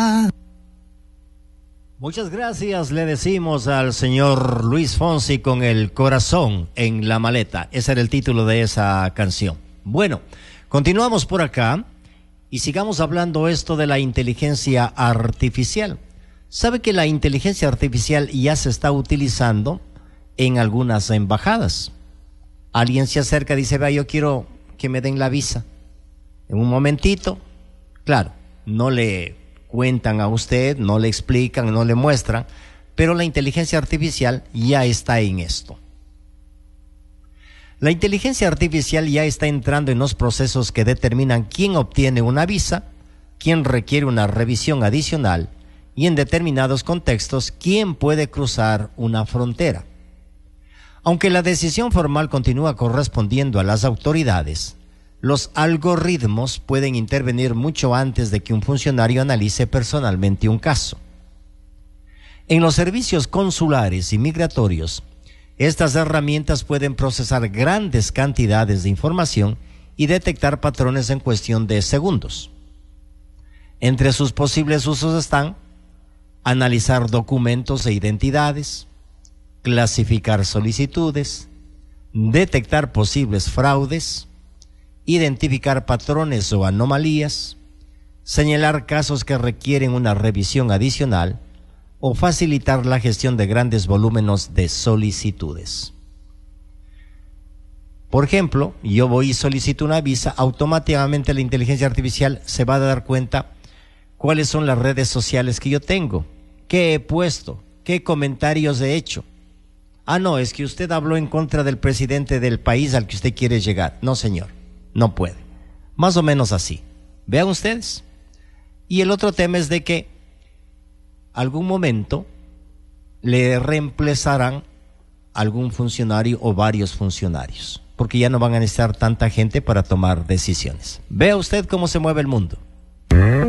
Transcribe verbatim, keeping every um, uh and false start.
Muchas gracias, le decimos al señor Luis Fonsi con El corazón en la maleta. Ese era el título de esa canción. Bueno, continuamos por acá y sigamos hablando esto de la inteligencia artificial. ¿Sabe que la inteligencia artificial ya se está utilizando en algunas embajadas? Alguien se acerca y dice, vea, yo quiero que me den la visa. En un momentito, claro, no le cuentan a usted, no le explican, no le muestran, pero la inteligencia artificial ya está en esto. La inteligencia artificial ya está entrando en los procesos que determinan quién obtiene una visa, quién requiere una revisión adicional y en determinados contextos quién puede cruzar una frontera. Aunque la decisión formal continúa correspondiendo a las autoridades, los algoritmos pueden intervenir mucho antes de que un funcionario analice personalmente un caso. En los servicios consulares y migratorios, estas herramientas pueden procesar grandes cantidades de información y detectar patrones en cuestión de segundos. Entre sus posibles usos están analizar documentos e identidades, clasificar solicitudes, detectar posibles fraudes, identificar patrones o anomalías, señalar casos que requieren una revisión adicional o facilitar la gestión de grandes volúmenes de solicitudes. Por ejemplo, yo voy y solicito una visa, automáticamente la inteligencia artificial se va a dar cuenta cuáles son las redes sociales que yo tengo, qué he puesto, qué comentarios he hecho. Ah, no, es que usted habló en contra del presidente del país al que usted quiere llegar. No, señor. No puede. Más o menos así. Vean ustedes. Y el otro tema es de que algún momento le reemplazarán algún funcionario o varios funcionarios, porque ya no van a necesitar tanta gente para tomar decisiones. Vea usted cómo se mueve el mundo.